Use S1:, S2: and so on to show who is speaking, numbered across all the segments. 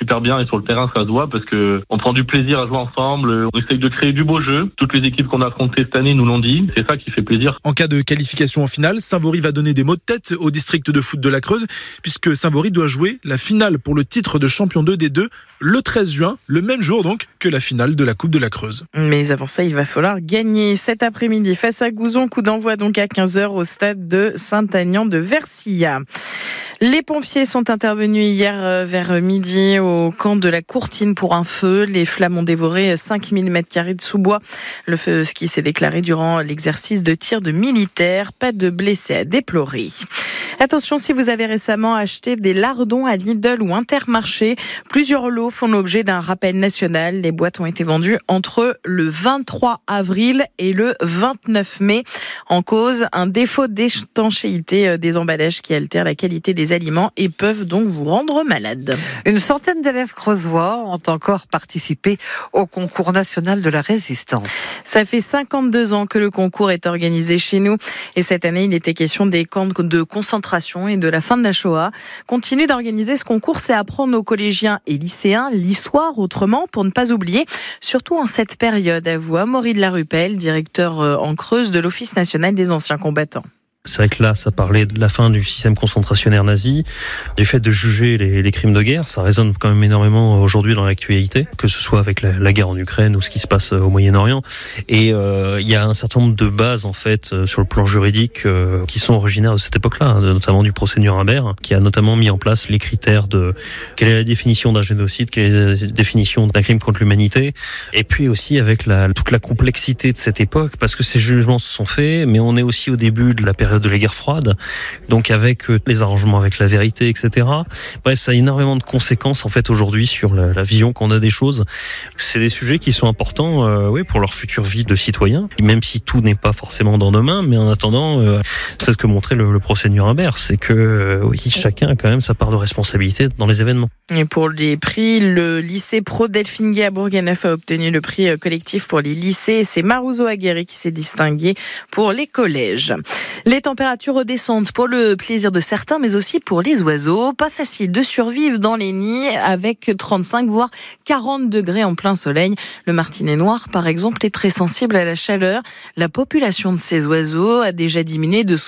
S1: super bien et sur le terrain ça se voit parce que on prend du plaisir à jouer ensemble, on essaye de créer du beau jeu. Toutes les équipes qu'on a affrontées cette année nous l'ont dit, c'est ça qui fait plaisir.
S2: En cas de qualification en finale, Saint-Vaury va donner des mots de tête au district de foot de la Creuse puisque Saint-Vaury doit jouer la finale pour le titre de champion 2D2 le 13 juin, le même jour donc que la finale de la Coupe de la Creuse.
S3: Mais avant ça, il va falloir gagner cet après-midi face à Gouzon. Coup d'envoi donc à 15h au stade de Saint-Aignan de Versillat. Les pompiers sont intervenus hier vers midi au camp de la Courtine pour un feu. Les flammes ont dévoré 5000 m² de sous-bois. Le feu qui s'est déclaré durant l'exercice de tir de militaires. Pas de blessés à déplorer. Attention, si vous avez récemment acheté des lardons à Lidl ou Intermarché, plusieurs lots font l'objet d'un rappel national. Les boîtes ont été vendues entre le 23 avril et le 29 mai. En cause, un défaut d'étanchéité des emballages qui altère la qualité des aliments et peuvent donc vous rendre malade.
S4: Une centaine d'élèves creusois ont encore participé au concours national de la résistance.
S3: Ça fait 52 ans que le concours est organisé chez nous et cette année, il était question des camps de concentration et de la fin de la Shoah. Continuer d'organiser ce concours, c'est apprendre aux collégiens et lycéens l'histoire autrement pour ne pas oublier, surtout en cette période, avoue Amaury de la Rupelle, directeur en Creuse de l'Office national des anciens combattants.
S5: C'est vrai que là, ça parlait de la fin du système concentrationnaire nazi, du fait de juger les crimes de guerre. Ça résonne quand même énormément aujourd'hui dans l'actualité, que ce soit avec la guerre en Ukraine ou ce qui se passe au Moyen-Orient. Et il y a un certain nombre de bases, en fait, sur le plan juridique, qui sont originaires de cette époque-là, notamment du procès Nuremberg, qui a notamment mis en place les critères de quelle est la définition d'un génocide, quelle est la définition d'un crime contre l'humanité, et puis aussi avec toute la complexité de cette époque, parce que ces jugements se sont faits, mais on est aussi au début de la période de la guerre froide, donc avec les arrangements avec la vérité, etc. Bref, ça a énormément de conséquences en fait aujourd'hui sur la vision qu'on a des choses. C'est des sujets qui sont importants pour leur future vie de citoyens, même si tout n'est pas forcément dans nos mains, mais en attendant, c'est ce que montrait le procès Nuremberg, c'est que chacun a quand même sa part de responsabilité dans les événements.
S3: Et pour les prix, le lycée Pro Delphine Gay à Bourg-en-Neuf a obtenu le prix collectif pour les lycées et c'est Marouzo Aguerri qui s'est distingué pour les collèges. Les températures redescendent pour le plaisir de certains, mais aussi pour les oiseaux. Pas facile de survivre dans les nids avec 35 voire 40 degrés en plein soleil. Le martinet noir, par exemple, est très sensible à la chaleur. La population de ces oiseaux a déjà diminué de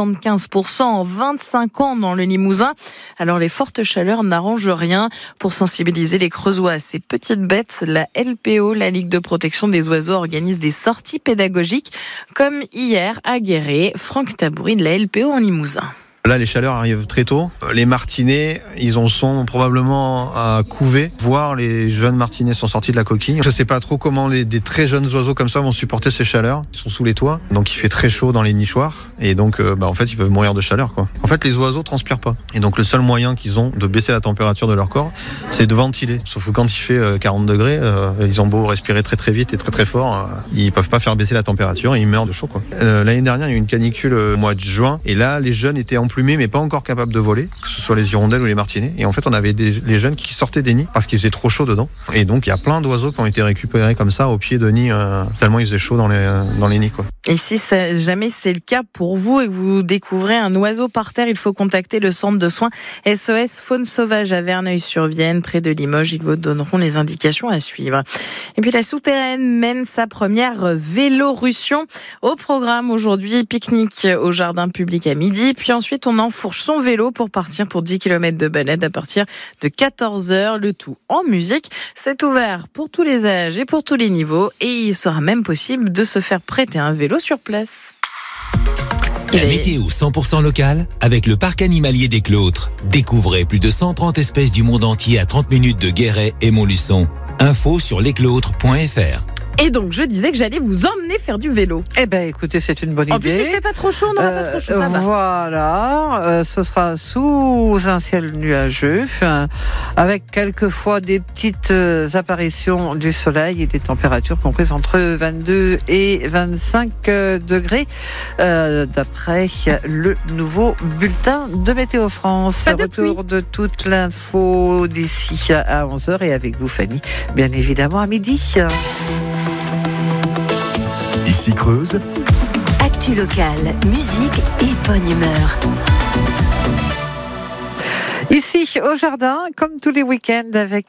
S3: 75% en 25 ans dans le Limousin. Alors les fortes chaleurs n'arrangent rien. Pour sensibiliser les Creusois à ces petites bêtes, la LPO, la Ligue de protection des oiseaux, organise des sorties pédagogiques, comme hier à Guéret. Franck Taboury de la LPO en Limousin.
S6: Là, les chaleurs arrivent très tôt. Les martinets, ils en sont probablement à couver, voire les jeunes martinets sont sortis de la coquille. Je ne sais pas trop comment des très jeunes oiseaux comme ça vont supporter ces chaleurs. Ils sont sous les toits, donc il fait très chaud dans les nichoirs. Et donc, en fait, ils peuvent mourir de chaleur, quoi. En fait, les oiseaux transpirent pas. Et donc, le seul moyen qu'ils ont de baisser la température de leur corps, c'est de ventiler. Sauf que quand il fait 40 degrés, ils ont beau respirer très très vite et très très fort, ils peuvent pas faire baisser la température et ils meurent de chaud, quoi. L'année dernière, il y a eu une canicule au mois de juin. Et là, les jeunes étaient emplumés, mais pas encore capables de voler, que ce soit les hirondelles ou les martinets. Et en fait, on avait les jeunes qui sortaient des nids parce qu'il faisait trop chaud dedans. Et donc, il y a plein d'oiseaux qui ont été récupérés comme ça au pied de nids, tellement il faisait chaud dans les nids, quoi.
S3: Et si jamais c'est le cas pour vous et que vous découvrez un oiseau par terre, il faut contacter le centre de soins SOS Faune Sauvage à Verneuil-sur-Vienne, près de Limoges. Ils vous donneront les indications à suivre. Et puis la Souterraine mène sa première Vélorussion. Au programme aujourd'hui, pique-nique au jardin public à midi. Puis ensuite, on enfourche son vélo pour partir pour 10 km de balade à partir de 14h. Le tout en musique. C'est ouvert pour tous les âges et pour tous les niveaux. Et il sera même possible de se faire prêter un vélo sur place.
S7: La météo 100% locale avec le parc animalier des Clôtres. Découvrez plus de 130 espèces du monde entier à 30 minutes de Guéret et Montluçon. Info sur lesclôtres.fr.
S3: Et donc, je disais que j'allais vous emmener faire du vélo.
S4: Eh ben, écoutez, c'est une bonne idée.
S3: En plus, il fait pas trop chaud, on n'aura pas trop chaud, ça va.
S4: Voilà, ce sera sous un ciel nuageux, avec quelquefois des petites apparitions du soleil et des températures comprises entre 22 et 25 degrés, d'après le nouveau bulletin de Météo France. Retour de toute l'info d'ici à 11h et avec vous, Fanny, bien évidemment, à midi.
S8: Ici Creuse.
S9: Actu locale, musique et bonne humeur.
S4: Ici, au jardin, comme tous les week-ends, avec